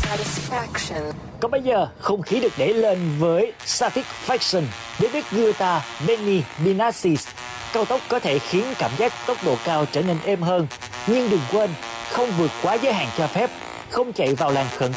Còn bây giờ, không khí được đẩy lên với Satisfaction đến với Guetta Benny Benassis. Cao tốc có thể khiến cảm giác tốc độ cao trở nên êm hơn, nhưng đừng quên không vượt quá giới hạn cho phép, không chạy vào làn khẩn